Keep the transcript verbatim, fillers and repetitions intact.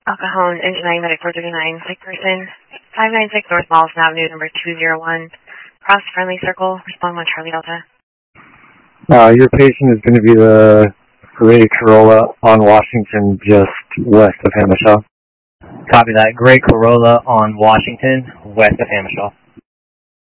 El Cajon, engineering medic four thirty-nine, sick person, five ninety-six North Mollison Avenue, number two oh one, cross friendly circle, respond one Charlie Delta. Uh, your patient is going to be the gray Corolla on Washington, just west of Hamishaw. Copy that. Gray Corolla on Washington, west of Hamishaw.